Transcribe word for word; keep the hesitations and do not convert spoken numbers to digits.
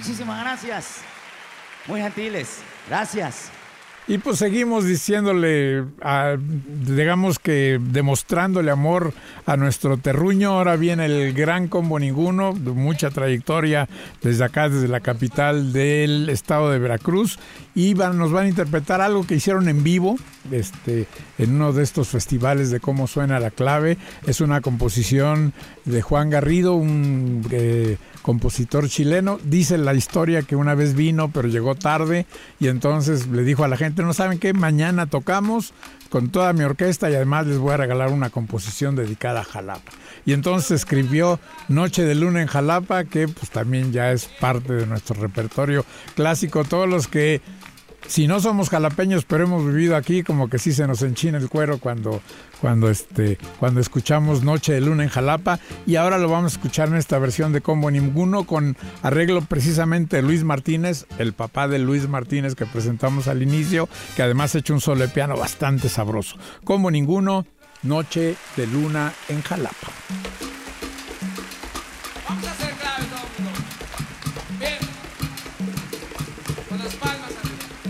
Muchísimas gracias. Muy gentiles. Gracias. Y pues seguimos diciéndole, a, digamos que demostrándole amor a nuestro terruño. Ahora viene el Gran Combo Ninguno, de mucha trayectoria desde acá, desde la capital del estado de Veracruz. Y van, nos van a interpretar algo que hicieron en vivo este, en uno de estos festivales de Cómo Suena la Clave. Es una composición de Juan Garrido, un eh, compositor chileno. Dice la historia que una vez vino, pero llegó tarde, y entonces le dijo a la gente: no saben qué, mañana tocamos con toda mi orquesta y además les voy a regalar una composición dedicada a Jalapa. Y entonces escribió Noche de Luna en Jalapa, que pues también ya es parte de nuestro repertorio clásico. Todos los que, si no somos jalapeños, pero hemos vivido aquí, como que sí se nos enchina el cuero cuando, cuando, este, cuando escuchamos Noche de Luna en Jalapa. Y ahora lo vamos a escuchar en esta versión de Combo Ninguno, con arreglo precisamente de Luis Martínez, el papá de Luis Martínez que presentamos al inicio, que además ha hecho un solo de piano bastante sabroso. Combo Ninguno, Noche de Luna en Jalapa.